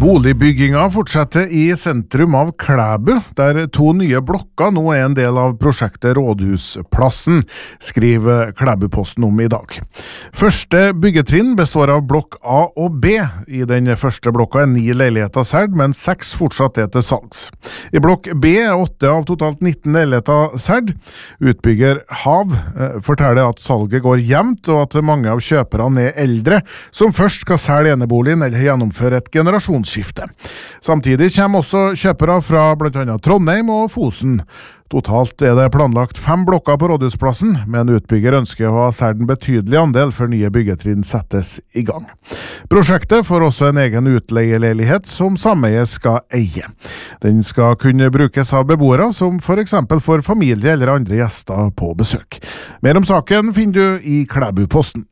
Boligbygginga fortsetter i sentrum av Klæbu, der 2 nye blokker nå en del av prosjektet Rådhusplassen, skriver Klæbuposten om i dag. Første byggetrinn består av blokk A og B. I den første blokka 9 leiligheter solgt, men 6 fortsatt til salgs. I blokk B 8 av totalt 19 leiligheter solgt. Utbygger Hav forteller at salget går jevnt, og at mange av kjøperne eldre, som først skal selge eneboligen eller gjennomføre et generasjonsskifte. Samtidig kommer også kjøpere fra blant annet Trondheim og Fosen. Totalt det planlagt 5 blokker på Rådhusplassen, men utbygger ønsker å ha solgt en betydelig andel før nye byggetrinn settes i gang. Prosjektet får også en egen utleieleilighet som sameiet skal eie. Den skal kunne brukes av beboere som for eksempel får familie eller andre gjester på besøk. Mer om saken finner du i Klæbuposten.